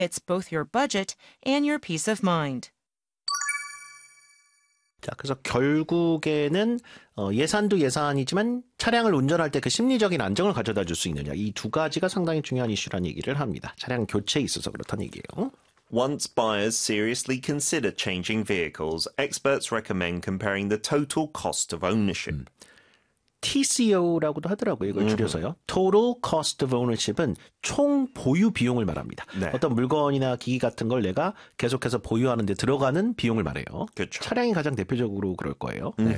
fits both your budget and your peace of mind. 자, 그래서 결국에는 예산도 예산이지만 차량을 운전할 때 그 심리적인 안정을 가져다 줄 수 있느냐. 이 두 가지가 상당히 중요한 이슈라는 얘기를 합니다. 차량 교체에 있어서 그렇다는 얘기예요. Once buyers seriously consider changing vehicles, experts recommend comparing the total cost of ownership. TCO라고도 하더라고요. 이걸 줄여서요. Total Cost of Ownership은 총 보유 비용을 말합니다. 네. 어떤 물건이나 기기 같은 걸 내가 계속해서 보유하는 데 들어가는 비용을 말해요. 그렇죠. 차량이 가장 대표적으로 그럴 거예요. 네.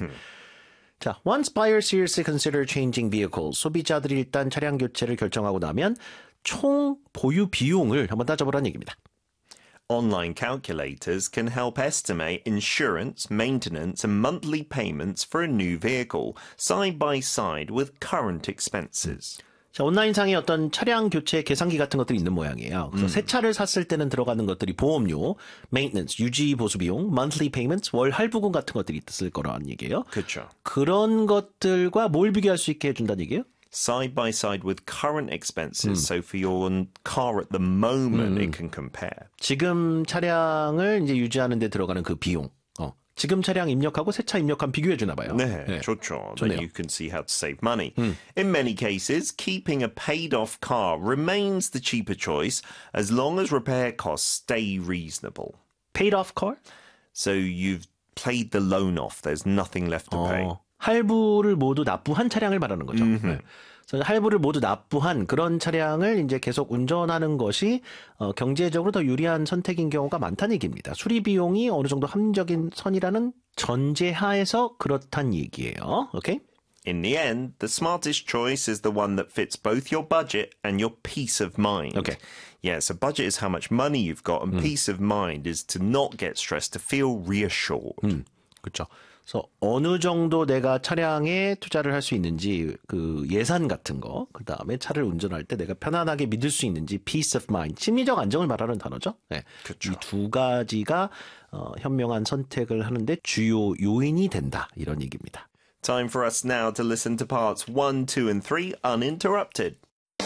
자, once buyers seriously consider changing vehicles, 소비자들이 일단 차량 교체를 결정하고 나면 총 보유 비용을 한번 따져보라는 얘기입니다. Online calculators can help estimate insurance, maintenance, and monthly payments for a new vehicle, side by side with current expenses. 자, 온라인상에 어떤 차량 교체 계산기 같은 것들이 있는 모양이에요. 그래서 새 차를 샀을 때는 들어가는 것들이 보험료, maintenance, 유지 보수 비용, monthly payments, 월 할부금 같은 것들이 있을 거라는 얘기예요. 그렇죠. 그런 것들과 뭘 비교할 수 있게 해준다는 얘기예요? Side by side with current expenses. So for your car at the moment, it can compare. 지금 차량을 이제 유지하는 데 들어가는 그 비용. 지금 차량 입력하고 새 차 입력한 비교해 주나 봐요. 네, 좋죠. Then 좋네요. you can see how to save money. In many cases, keeping a paid-off car remains the cheaper choice as long as repair costs stay reasonable. Paid off car? So you've paid the loan off. There's nothing left to pay. 할부를 모두 납부한 차량을 말하는 거죠. 네. 그래서 할부를 모두 납부한 그런 차량을 이제 계속 운전하는 것이 경제적으로 더 유리한 선택인 경우가 많다는 얘기입니다. 수리 비용이 어느 정도 합리적인 선이라는 전제하에서 그렇단 얘기예요. 오케이? In the end, the smartest choice is the one that fits both your budget and your peace of mind. Okay. Yeah, so budget is how much money you've got, and peace of mind is to not get stressed, to feel reassured. 그렇죠. 그래서 어느 정도 내가 차량에 투자를 할 수 있는지 그 예산 같은 거, 그 다음에 차를 운전할 때 내가 편안하게 믿을 수 있는지 peace of mind, 심리적 안정을 말하는 단어죠. 네. 그렇죠. 이 두 가지가 현명한 선택을 하는데 주요 요인이 된다 이런 얘기입니다. Time for us now to listen to parts 1, 2, and 3 uninterrupted.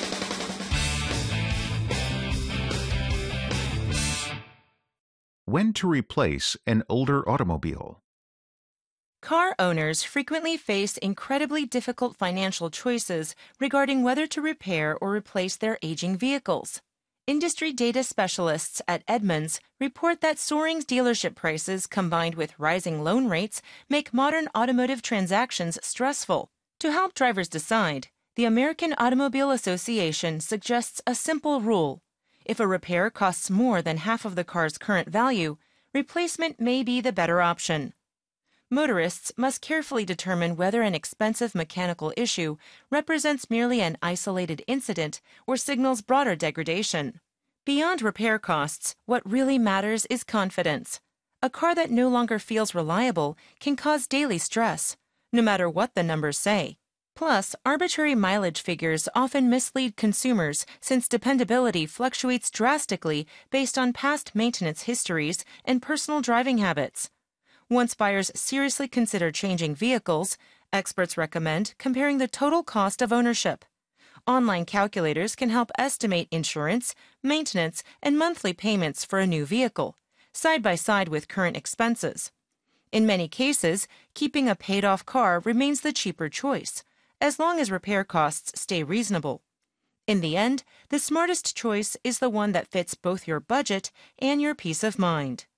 When to replace an older automobile. Car owners frequently face incredibly difficult financial choices regarding whether to repair or replace their aging vehicles. Industry data specialists at Edmunds report that soaring dealership prices combined with rising loan rates make modern automotive transactions stressful. To help drivers decide, the American Automobile Association suggests a simple rule. If a repair costs more than half of the car's current value, replacement may be the better option. Motorists must carefully determine whether an expensive mechanical issue represents merely an isolated incident or signals broader degradation. Beyond repair costs, what really matters is confidence. A car that no longer feels reliable can cause daily stress, no matter what the numbers say. Plus, arbitrary mileage figures often mislead consumers since dependability fluctuates drastically based on past maintenance histories and personal driving habits. Once buyers seriously consider changing vehicles, experts recommend comparing the total cost of ownership. Online calculators can help estimate insurance, maintenance, and monthly payments for a new vehicle, side by side with current expenses. In many cases, keeping a paid-off car remains the cheaper choice, as long as repair costs stay reasonable. In the end, the smartest choice is the one that fits both your budget and your peace of mind.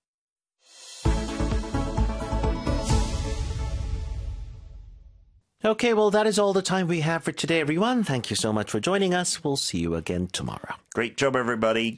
Okay, well, that is all the time we have for today, everyone. Thank you so much for joining us. We'll see you again tomorrow. Great job, everybody.